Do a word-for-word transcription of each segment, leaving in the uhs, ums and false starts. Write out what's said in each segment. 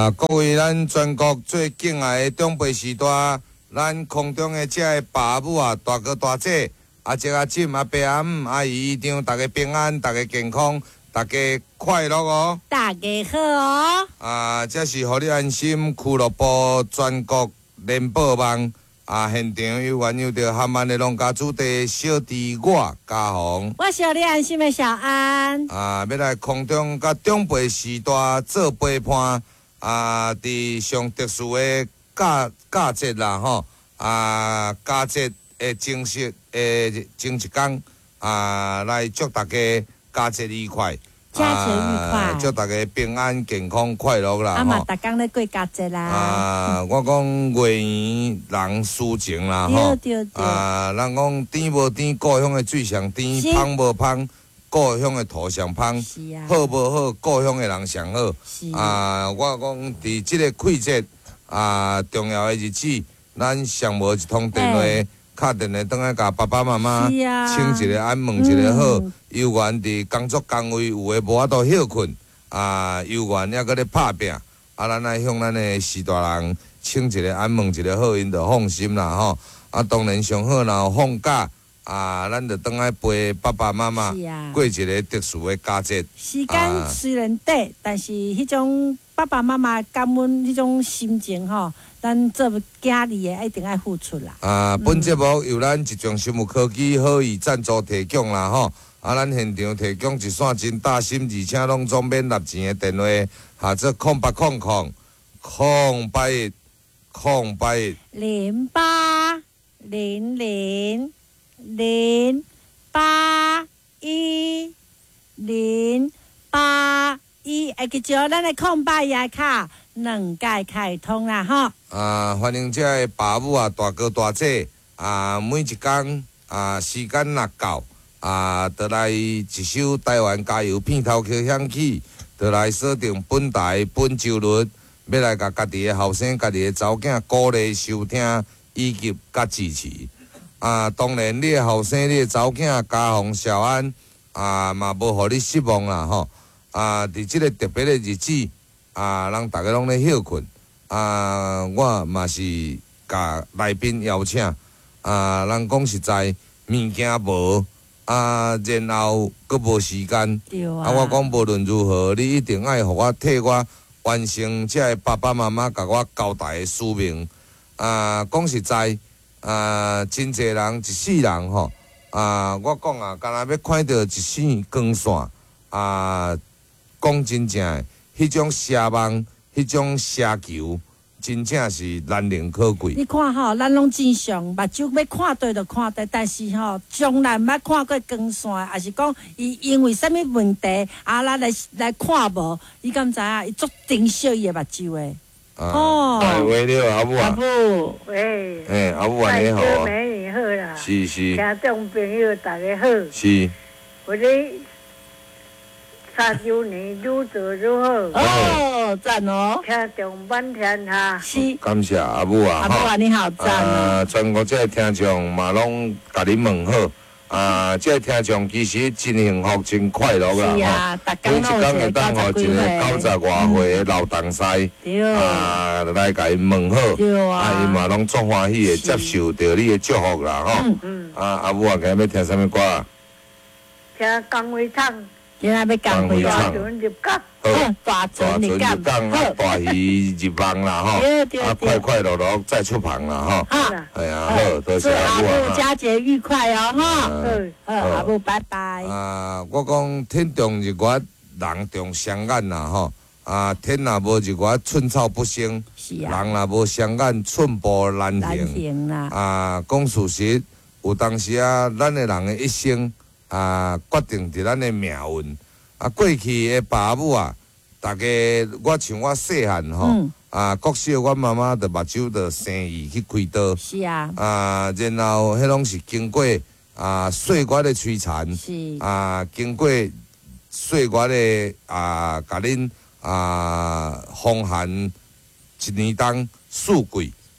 啊，各位咱全国最敬爱的长辈时代，咱空中的这个爸母啊、大哥大姐、阿叔阿婶、阿伯阿姆、阿姨姨丈，大家平安，大家健康，大家快乐哦！ 大家好哦！ 啊，这是互你安心俱乐部全国联播网啊，现场有原有着含万的农家主题小弟我家宏。 我是你安心的小安。 啊，要来空中甲长辈时代做陪伴。啊，伫上特殊的假假节啦，吼啊，假节的正式的前一天啊，来祝大家假节愉快， 假节愉快， 祝大家平安健康快乐啦， 啊嘛，逐工咧过假节啦。 啊，我讲月圆人思情啦， 吼，对对对。啊， 人讲甜无甜，故乡的水上甜；芳无芳。故乡的土上芳，啊、好无好，故乡的人上好。啊，我讲伫即个季节啊，重要的日子，咱上无一通电话，敲电话转来甲爸爸妈妈请一个安问一个好，犹原伫工作岗位有诶无法度休困，啊，犹原还搁咧拍拼，啊，咱爱向咱的士大人请一个安问一个好，因着放心啦吼。啊，当然上好若有放假。啊，咱就转来陪爸爸妈妈过一个特殊的佳节。 时间虽然短，但是迄种爸爸妈妈感恩迄种心情吼，咱做囝儿的一定爱付出啦。 啊，本节目由咱一众生物科技好意赞助提供啦吼。啊，咱现场提供一线真大心，而且拢总免纳钱的电话，下做空八空空空八一空八一零八零零。零八一零八一，会记住咱的空白页卡两届开通啦吼。 啊，欢迎这个爸母啊、大哥大姐啊，每一天啊时间若到啊，就来一首台湾加油片头曲响起，就来锁定本台本周日，要来甲家己的后生、家己的查某囝鼓励收听以及甲支持。啊，当然，你的后生、你的查某囝家宏小安啊，嘛无互你失望啦吼。啊，伫即个特别的日子啊，人逐个拢咧休困啊，我嘛是甲来宾邀请啊，人讲实在物件无啊，然后佫无时间，啊，啊我讲无论如何，你一定爱互我替我完成这个爸爸妈妈甲我交代的使命啊，讲实在。啊，真侪人一世人吼啊！我讲啊，敢若要看到一线光线啊，讲真正诶，迄种奢望，迄种奢求，真正是难能可贵。 你看吼，咱拢正常，目睭要看对就看对，但是吼，从来毋捌看过光线，还是讲伊因为啥物问题啊，咱来来看无？你敢知影？伊足珍惜伊诶目睭诶。 哦，哎，喂，你好，阿母啊。 阿母，喂。 哎，阿母啊，你好啊。 美女好啦。 是是。 听众朋友大家好。 是。 我的三周年愈做愈好。 哦，赞哦。 听众满天下。 是。 感谢阿母啊。 阿母啊，你好，赞哦。 全国这个听众嘛，拢甲你问好。啊，这个听众其实真幸福、真快乐啦！ 是啊， 每一天会当互一个九十外岁的老同师啊来甲因问好，啊，伊嘛拢足欢喜的接受到你的祝福啦！吼，啊，阿母啊，今日要听啥物歌啊？ 听江蕙唱。 今仔要讲会大船入港， 好，大船入港， 好，大鱼入网啦，吼，啊，快快乐乐再出航啦，吼，哎呀，好，多谢阿母啊， 阿母佳节愉快哦，哈，嗯，好，阿母拜拜。 啊，我讲天中日月，人中相眼啦，吼，啊，天若无日月，寸草不生，人若无相眼，寸步难行啦。啊，讲事实，有当时啊，咱的人的一生。啊，决定着咱的命运。啊，过去的爸母啊，大家我像我细汉吼，嗯、啊，国小我妈妈着目睭着生意去开刀。 是啊。 啊，然后迄拢是经过啊岁月的摧残。是。啊，经过岁月的啊，甲恁啊风寒一年冬四季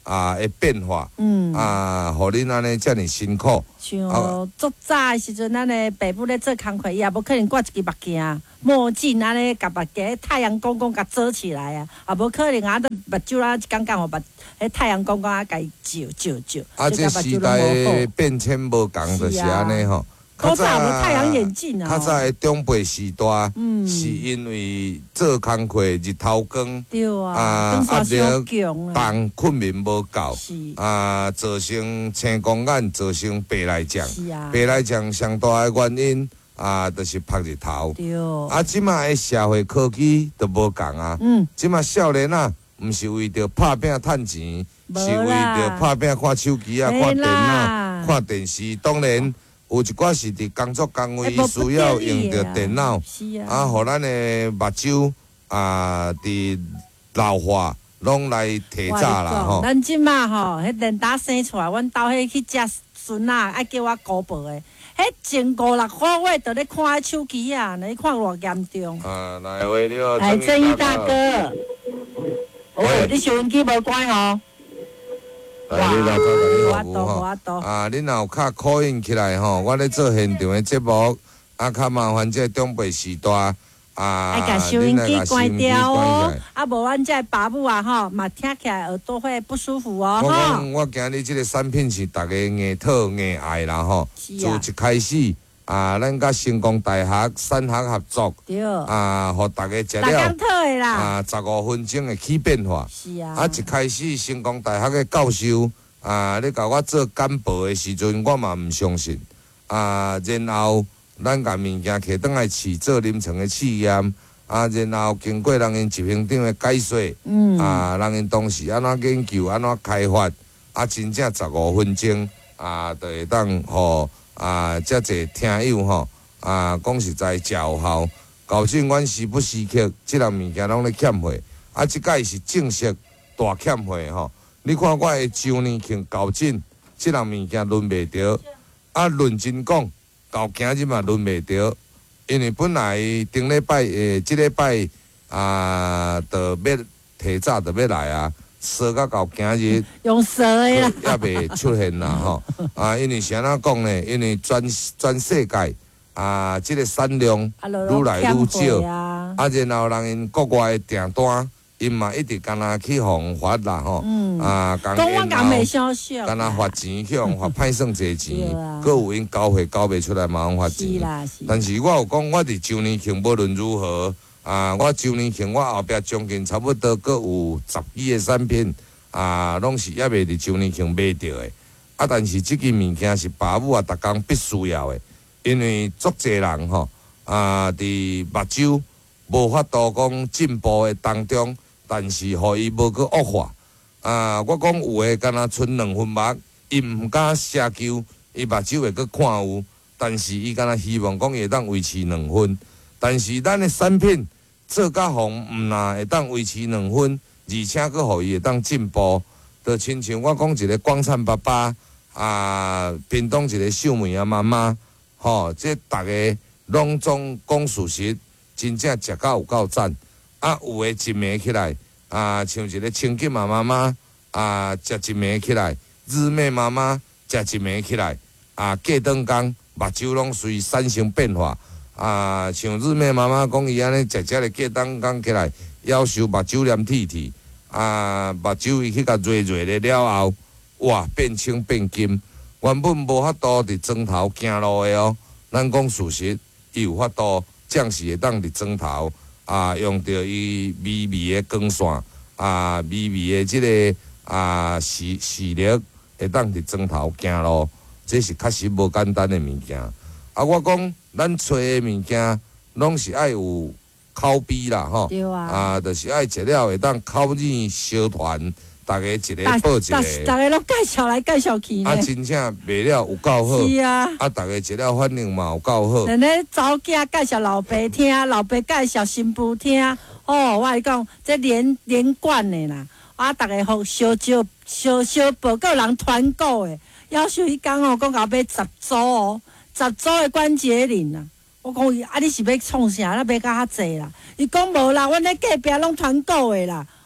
啊的变化， 嗯啊，互恁安尼遮尔辛苦。 像足早的时阵，咱的爸母咧做工课，伊也无可能挂一支目镜、墨镜安尼，甲目镜太阳公公甲遮起来啊，也无可能啊，都目睭啊，刚刚互目，迄太阳公公啊，甲伊照照照。 啊，这时代变迁无共，就是安尼吼。 较早无太阳眼镜啊。 较早的长辈时代， 嗯， 是因为做工课日头光， 对啊， 啊， 压力重， 重困眠无够， 是啊，造成青光眼，造成白内障。 是啊， 白内障上大的原因啊，就是晒日头。 对。 啊，即马的社会科技都无共啊。 嗯。 即马少年啊，毋是为着拍拼趁钱，是为着拍拼看手机啊、看电脑、看电视。当然。有一寡是伫工作岗位需要用到电脑，啊，互咱的目睭啊，伫老化拢来提早啦吼。 咱即马吼，迄连打生出来，阮兜迄去食孙仔，爱叫我姑婆的，迄前五六个月都咧看手机啊，你看偌严重。 啊，来喂，你好， 来正义大哥，哦，你收音机无关哦。 来，你老家甲你服务吼， 啊，恁若有较 call in 起来吼，我咧做现场的节目，啊，较麻烦这长辈时代啊， 爱甲收音机关掉哦，啊，无阮这爸母啊吼，嘛听起来耳朵会不舒服哦。 我讲，我今日这个产品是大家硬讨硬爱啦吼，自一开始啊，咱甲成功大学、产学合作， 对， 啊，互大家食了啊，十五分钟会起变化。 是啊， 啊，一开始成功大学的教授啊，咧甲我做简报的时阵，我嘛毋相信啊。然后咱甲物件摕倒来试做临床的试验啊，然后经过人因执行长的解说，嗯，啊，人因当时安怎研究、安怎开发，啊，真正十五分钟啊，就会当互啊，遮侪听友吼啊，讲实在真有效。搞正阮时不时刻，即项物件拢咧欠货，啊，即届是正式大欠货吼。你看我的周年庆搞正，即项物件轮袂着，啊，论真讲，到今日嘛轮袂着，因为本来顶礼拜诶，即礼拜啊，就要提早就要来啊。说到到今日， 用说的啦， 也未出现啦吼。啊，因为是安怎讲呢？因为全全世界啊，即、这个产量愈来愈少，啊，然后人因国外的订单，因嘛一直干那去互发啦吼。嗯、啊，讲我讲袂消息， 干那发钱去互发，歹算济钱，搁有因交货交袂出来嘛，互发钱。但是我有讲，我伫周年庆无论如何。啊！我周年庆，我后壁将近差不多阁有十几个产品啊，拢是还未伫周年庆买着的。啊，但是即件物件是爸母啊，逐工必须要的，因为足侪人吼啊，伫目睭无法度讲进步的当中，但是互伊无阁恶化啊。我讲有诶，敢若剩两分目，伊毋敢奢求伊目睭会阁看有，但是伊敢若希望讲会当维持两分。但是咱的产品做甲好，毋但会当维持两分，而且佫互伊会当进步。就亲像我讲一个广灿爸爸啊，屏东一个秀梅啊妈妈，吼，这逐个拢总讲事实，真正食到有够赞。啊，有诶一暝起来啊，像一个清吉嘛妈妈啊，食一暝起来，日妹妈妈食一暝起来，啊，过顿工目睭拢随产生变化。啊，像日妹妈妈讲，伊安尼食食咧过当工起来，要求目睭黏铁铁，啊，目睭伊去甲热热咧了后，哇，变青变金，原本无法度伫庄头行路的哦。咱讲事实，伊有法度，将是会当伫庄头啊，用着伊微微的光线啊，微微的即、这个啊视视力，会当伫庄头行路，这是确实无简单的物件。啊，我讲。咱找的物件拢是爱有口碑啦，吼， 啊， 啊，就是爱食了会当口耳相传，大家一个报一个， 大家拢介绍来介绍去啊，真正卖了有够好， 是啊， 啊，大家食了反应嘛有够好。 人咧早囝介绍老爸听，老爸介绍新妇听，哦，我来讲，这连连贯的啦，啊，大家互相招相相报，个人团购的，要求伊讲哦，讲到买十组哦。十组的关节灵啊！我讲啊，你是要创啥？咱买甲较济啦。伊讲无啦，阮咧隔壁拢团购的啦。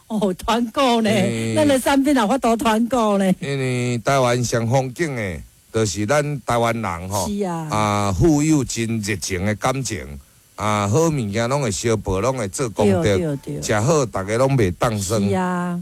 哦，团购呢嘿， 咱的产品也法度团购呢。 因为台湾上风景的，就是咱台湾人吼， 是啊啊，富有真热情的感情，啊，好物件拢会相报，拢会做功对德， 对对， 食好大家拢袂当是生。 啊。